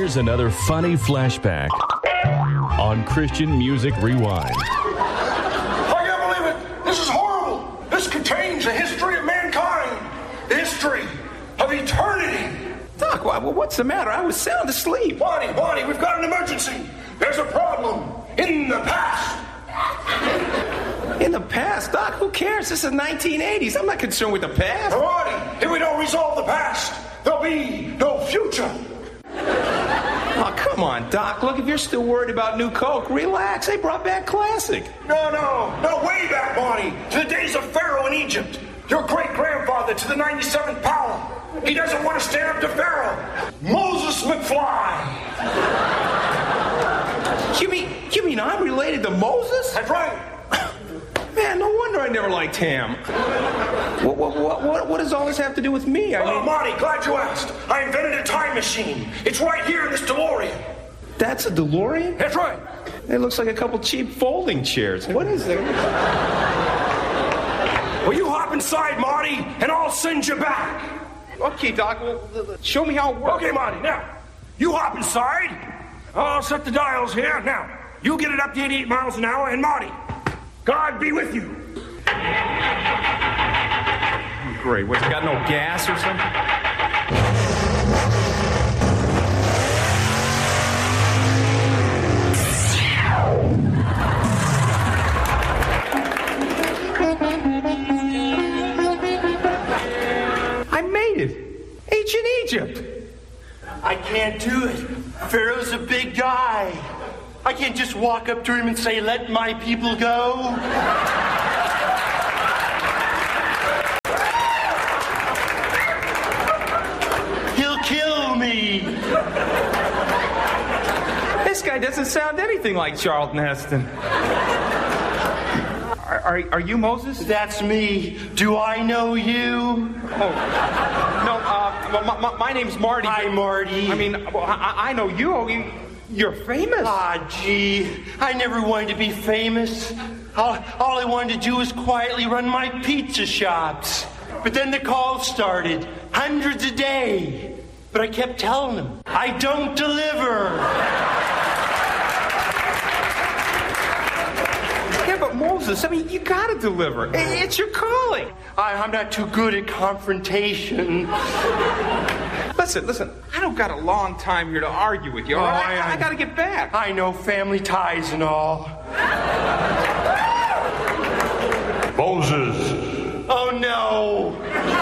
Here's another funny flashback on Christian Music Rewind. I can't believe it. This is horrible. This contains the history of mankind. The history of eternity. Doc, what's the matter? I was sound asleep. Bonnie, we've got an emergency. There's a problem in the past. In the past? Doc, who cares? This is 1980s. I'm not concerned with the past. Bonnie, if we don't resolve the past, there'll be no future. Oh, come on, Doc. Look, if you're still worried about New Coke, relax. They brought back classic. No, way back, Bonnie, to the days of Pharaoh in Egypt. Your great-grandfather to the 97th power. He doesn't want to stand up to Pharaoh. Moses McFly. You mean I'm related to Moses? That's right. Man, no wonder I never liked ham. What does all this have to do with me? Monty, glad you asked. I invented a time machine. It's right here in this DeLorean. That's a DeLorean? That's right. It looks like a couple cheap folding chairs. What is it? Well, you hop inside, Marty, and I'll send you back. Okay, Doc, well, show me how it works. Okay, Marty, now, you hop inside. I'll set the dials here. Now, you get it up to 88 miles an hour, and Marty, God be with you. Great. What's got no gas or something? I made it. Ancient Egypt. I can't do it. Pharaoh's a big guy. I can't just walk up to him and say, "Let my people go." He'll kill me. This guy doesn't sound anything like Charlton Heston. Are you Moses? That's me. Do I know you? No, my name's Marty. Hi, Marty. I mean, I know you. You're famous. Ah, gee. I never wanted to be famous. All I wanted to do was quietly run my pizza shops. But then the calls started. Hundreds a day. But I kept telling them, I don't deliver. Yeah, but Moses, I mean, you gotta deliver. It's your calling. I'm not too good at confrontation. Listen, I don't got a long time here to argue with you, all right? I gotta get back. I know, family ties and all. Moses. Oh, no.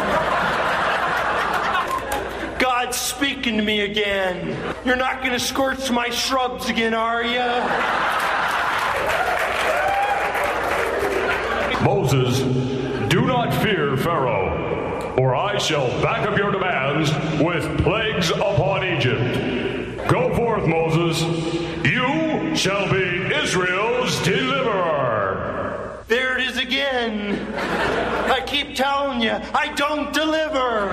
God's speaking to me again. You're not going to scorch my shrubs again, are you? Moses, do not fear Pharaoh, or I shall back up your demands with plagues upon Egypt. Go forth, Moses. You shall be Israel's deliverer. There it is again. I keep telling you, I don't deliver.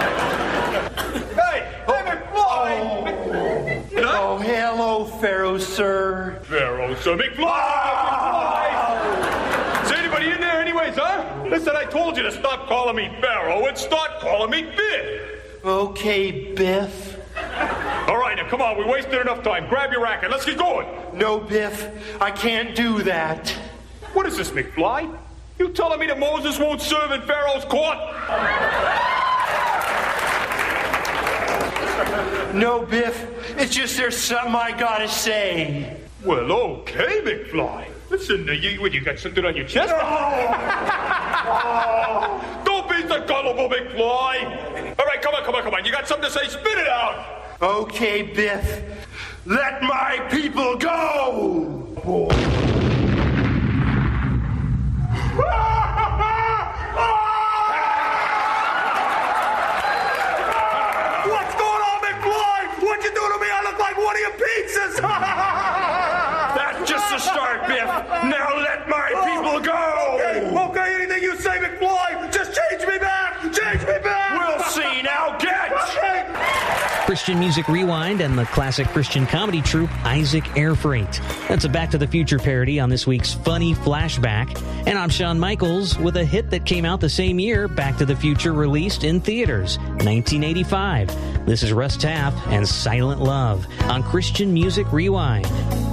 Hey, McFly! Oh, hello, Pharaoh, sir. Pharaoh, Sir McFly! Is anybody in there anyways, huh? Listen, I told you to stop calling me Pharaoh and start calling me Biff. Okay, Biff. All right, now come on, we wasted enough time. Grab your racket, let's get going. No, Biff, I can't do that. What is this, McFly? You telling me that Moses won't serve in Pharaoh's court? No, Biff, it's just there's something I gotta say. Well, okay, McFly. Listen, you got something on your chest? Don't be so gullible, McFly. All right, come on. You got something to say? Spit it out. Okay, Biff. Let my people go! What's going on, McFly? What you do to me? I look like one of your pizzas. That's just the start, Biff. Now let my people go! Okay, anything you say, McFly, just change me back. We'll see. Now get! Okay. Christian Music Rewind and the classic Christian comedy troupe Isaac Air Freight. That's a Back to the Future parody on this week's Funny Flashback. And I'm Shawn Michaels with a hit that came out the same year Back to the Future released in theaters, 1985. This is Russ Taff and Silent Love on Christian Music Rewind.